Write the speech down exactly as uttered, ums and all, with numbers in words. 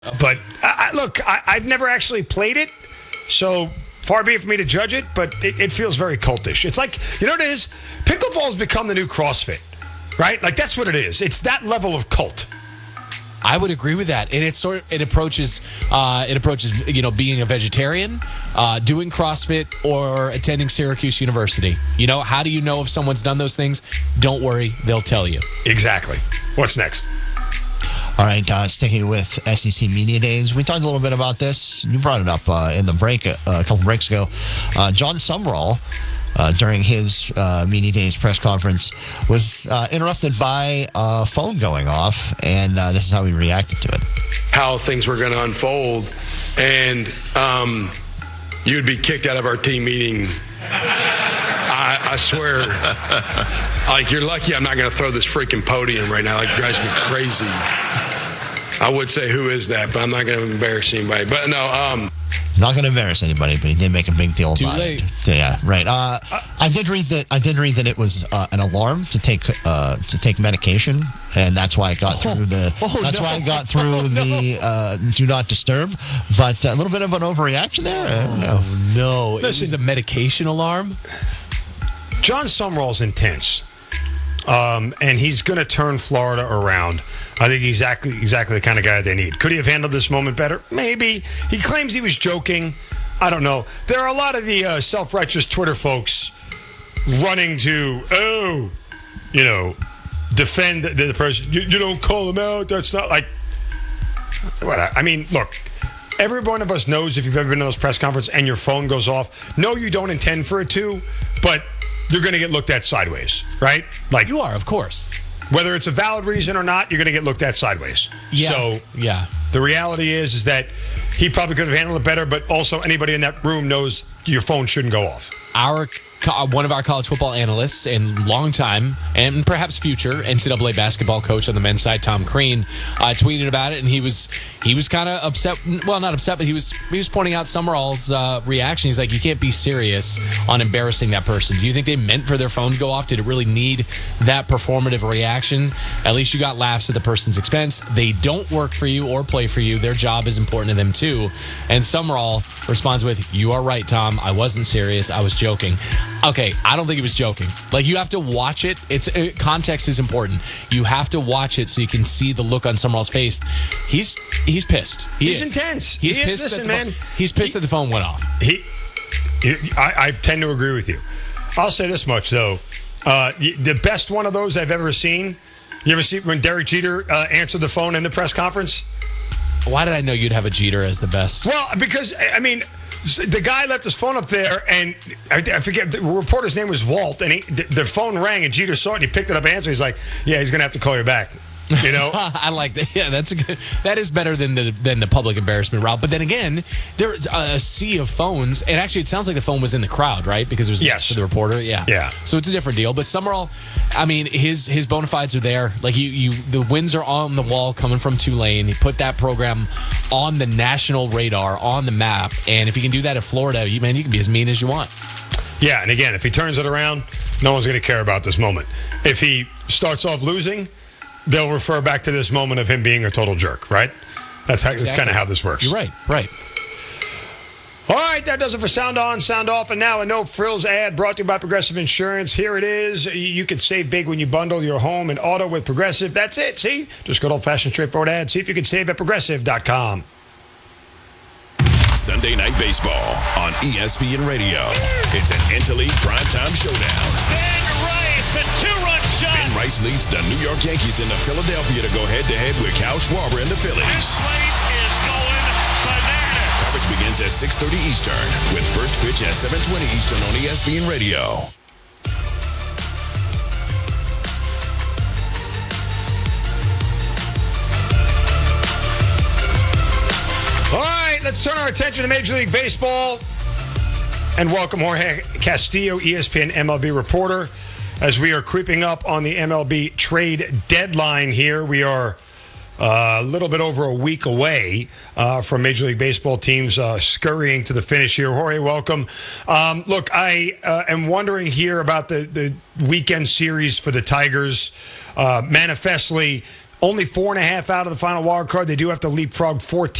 But I, I, look, I, I've never actually played it, so far be it for me to judge it, but it, it feels very cultish. It's like, you know what it is? Pickleball's become the new CrossFit, right? Like, that's what it is. It's that level of cult. I would agree with that, and it sort of, it approaches uh, it approaches you know being a vegetarian, uh, doing CrossFit, or attending Syracuse University. You know, how do you know if someone's done those things? Don't worry, they'll tell you. Exactly. What's next? All right, guys, sticking with S E C Media Days. We talked a little bit about this. You brought it up uh, in the break uh, a couple breaks ago. Uh, John Sumrall, uh, during his uh, Media Days press conference, was uh, interrupted by a phone going off, and uh, this is how he reacted to it. How things were going to unfold, and um, you'd be kicked out of our team meeting. I, I swear, like, you're lucky I'm not going to throw this freaking podium right now. Like, it drives me crazy. I would say who is that, but I'm not going to embarrass anybody. But no, um, not going to embarrass anybody, but he did make a big deal Too about late. it. Yeah, right. Uh, I did read that. I did read that it was uh, an alarm to take uh, to take medication, and that's why it got through the. Oh, that's no. why it got through Oh, no. the uh, do not disturb. But a little bit of an overreaction there. I don't know. Oh, no, Listen. this is a medication alarm. John Sumrall's intense, um, and he's going to turn Florida around. I think he's exactly, exactly the kind of guy they need. Could he have handled this moment better? Maybe. He claims he was joking. I don't know. There are a lot of the uh, self-righteous Twitter folks running to, oh, you know, defend the, the person. You, you don't call him out. That's not like, what? I, I mean, look. Every one of us knows if you've ever been to those press conferences and your phone goes off. No, you don't intend for it to, but you're going to get looked at sideways, right? Like, You are, of course. whether it's a valid reason or not, you're going to get looked at sideways. Yeah. So yeah. the reality is, is that he probably could have handled it better, but also anybody in that room knows your phone shouldn't go off. Our one of our college football analysts and longtime and perhaps future N C double A basketball coach on the men's side, Tom Crean, uh, tweeted about it, and he was he was kind of upset. Well, not upset, but he was he was pointing out Sumrall's uh, reaction. He's like, you can't be serious on embarrassing that person. Do you think they meant for their phone to go off? Did it really need that performative reaction? At least you got laughs at the person's expense. They don't work for you or play for you. Their job is important to them too. And Sumrall responds with, "You are right, Tom. I wasn't serious. I was joking." Okay, I don't think he was joking. Like, you have to watch it. It's it, context is important. You have to watch it so you can see the look on Sumrall's face. He's he's pissed. He He's is. intense. He's He is- pissed. listen, that the, man. He's pissed He- that the phone went off. He, he I, I tend to agree with you. I'll say this much, though. Uh, y- the best one of those I've ever seen, you ever see when Derek Jeter uh, answered the phone in the press conference? Why did I know you'd have a Jeter as the best? Well, because, I mean, the guy left his phone up there, and I, I forget, the reporter's name was Walt, and he, the, the phone rang, and Jeter saw it, and he picked it up and answered. He's like, yeah, he's going to have to call you back. You know? I like that. Yeah, that's a good. That is better than the than the public embarrassment route. But then again, there's a sea of phones, and actually, it sounds like the phone was in the crowd, right? Because it was Yes. for the reporter. Yeah, Yeah. So it's a different deal. But Sumrall, I mean, his his bona fides are there. Like you, you, the wins are on the wall coming from Tulane. He put that program on the national radar, on the map. And if he can do that in Florida, you man, you can be as mean as you want. Yeah, and again, if he turns it around, no one's going to care about this moment. If he starts off losing, they'll refer back to this moment of him being a total jerk, right? That's how, that's Exactly. kind of how this works. You're right. Right. All right, that does it for Sound On, Sound Off, and now a No Frills ad brought to you by Progressive Insurance. Here it is. You can save big when you bundle your home and auto with Progressive. That's it, see? Just good old-fashioned, straightforward ad. See if you can save at Progressive dot com. Sunday Night Baseball on E S P N Radio. It's an Interleague primetime showdown. Ben Rice, a two-run shot. Ben Rice leads the New York Yankees into Philadelphia to go head-to-head with Kyle Schwarber and the This Phillies. place is going bananas. Coverage begins at six thirty Eastern with first pitch at seven twenty Eastern on E S P N Radio. All right, let's turn our attention to Major League Baseball and welcome Jorge Castillo, E S P N M L B reporter, as we are creeping up on the M L B trade deadline here. We are uh, a little bit over a week away uh, from Major League Baseball teams uh, scurrying to the finish here. Jorge, welcome. Um, look, I uh, am wondering here about the, the weekend series for the Tigers. Uh, manifestly, Only four and a half out of the final wild card. They do have to leapfrog four